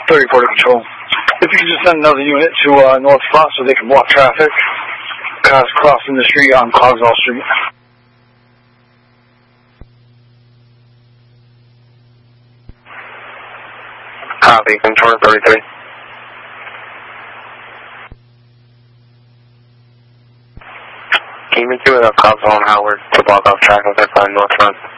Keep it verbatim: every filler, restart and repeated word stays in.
thirty-four to control. If you could just send another unit to uh, North Front so they can block traffic. Cars crossing the street on Cogswell Street. Copy, control thirty-three. Can you make it with a Cogswell and Howard to block off traffic on North Front?